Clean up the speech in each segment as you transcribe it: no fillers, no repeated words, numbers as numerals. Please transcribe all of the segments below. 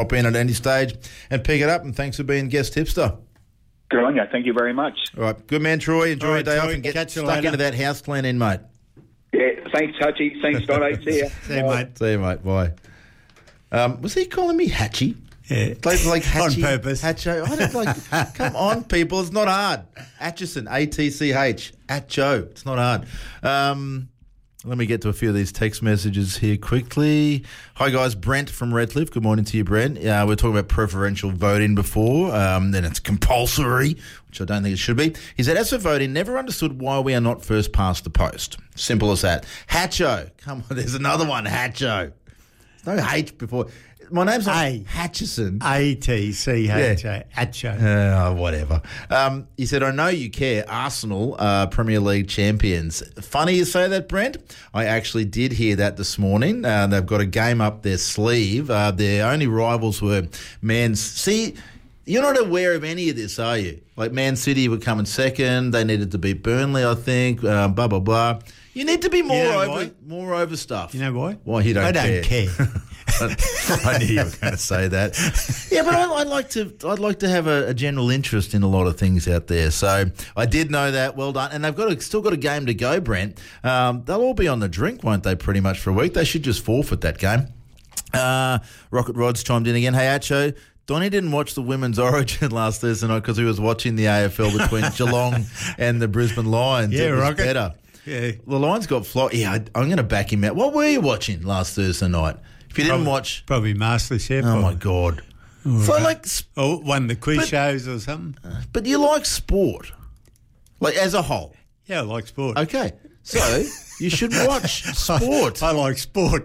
Hop in at any stage and pick it up, and thanks for being guest tipster. Good on you. Thank you very much. All right, good man, Troy. Enjoy your day Troy, off and get catch you stuck later. into that house cleaning, mate. Yeah, thanks, Hutchie. Thanks, Dotto. See ya. See you, mate. See you, mate. Bye. Was he calling me Hatchie? Yeah. Like Hatchie, On purpose. Hatcho. I don't like. Come on, people. It's not hard. Atchison. ATCH. Atcho. It's not hard. Let me get to a few of these text messages here quickly. Hi, guys. Brent from Redcliffe. Good morning to you, Brent. We were talking about preferential voting before. Then it's compulsory, which I don't think it should be. He said, as for voting, never understood why we are not first past the post. Simple as that. Hatcho. Come on, there's another one. Hatcho. There's no H before. My name's not Hatchison. ATCHO. Atcho. Whatever. He said, I know you care. Arsenal are Premier League champions. Funny you say that, Brent. I actually did hear that this morning. They've got a game up their sleeve. Their only rivals were See, you're not aware of any of this, are you? Like Man City were coming second. They needed to beat Burnley, I think. Blah, blah, blah. You need to be more over stuff. You know why? Why you don't I don't care. I knew you were going to say that. Yeah, but I'd like to have a general interest in a lot of things out there. So I did know that. Well done. And they've still got a game to go, Brent. They'll all be on the drink, won't they, pretty much for a week? They should just forfeit that game. Rocket Rod's chimed in again. Hey, Acho. Donnie didn't watch the Women's Origin last Thursday night because he was watching the AFL between Geelong and the Brisbane Lions. Yeah, it was Rocket. better. Yeah. The Lions got flogged. Yeah, I'm going to back him out. What were you watching last Thursday night? If you didn't watch... Probably MasterChef. Oh, my God. So, like... one of the quiz shows or something. But you like sport, like as a whole. Yeah, I like sport. Okay, so you should watch sport. I like sport.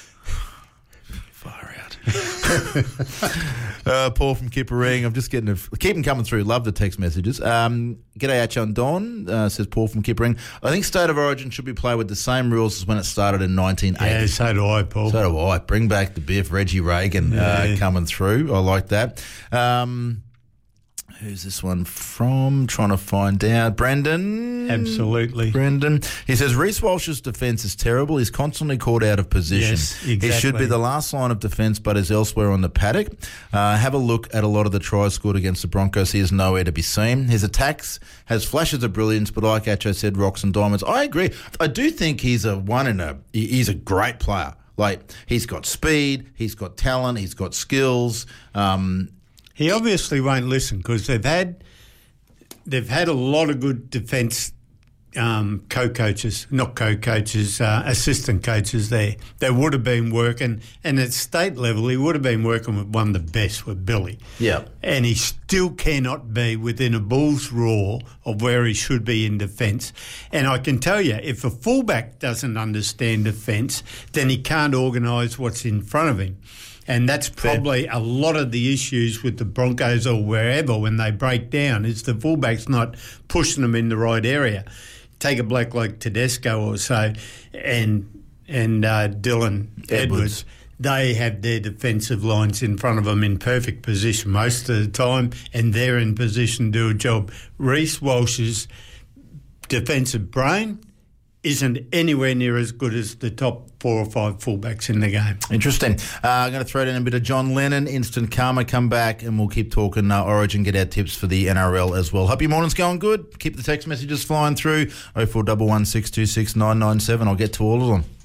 Far out. Paul from Kipparing. I'm just getting keep them coming through. Love the text messages. G'day, Achon Don, says Paul from Kipparing. I think State of Origin should be played with the same rules as when it started in 1980. Yeah, so do I, Paul. So do I. Bring back the Biff, Reggie Reagan coming through. I like that. Who's this one from? Trying to find out. Brendan. Absolutely. Brendan. He says, Reece Walsh's defence is terrible. He's constantly caught out of position. Yes, exactly. He should be the last line of defence, but is elsewhere on the paddock. Have a look at a lot of the tries scored against the Broncos. He is nowhere to be seen. His attacks has flashes of brilliance, but like Acho said, rocks and diamonds. I agree. I do think he's a great player. Like, he's got speed, he's got talent, he's got skills. He obviously won't listen because they've had a lot of good defence assistant coaches there. They would have been working, and at state level, he would have been working with one of the best, with Billy. Yeah. And he still cannot be within a bull's roar of where he should be in defence. And I can tell you, if a fullback doesn't understand defence, then he can't organise what's in front of him. And that's probably a lot of the issues with the Broncos or wherever when they break down, is the fullback's not pushing them in the right area. Take a bloke like Tedesco or so and Dylan Edwards. They have their defensive lines in front of them in perfect position most of the time, and they're in position to do a job. Reece Walsh's defensive brain isn't anywhere near as good as the top 4 or 5 fullbacks in the game. Interesting. I'm going to throw in a bit of John Lennon, Instant Karma, come back, and we'll keep talking Origin, get our tips for the NRL as well. Hope your morning's going good. Keep the text messages flying through. 0411 626 997. I'll get to all of them.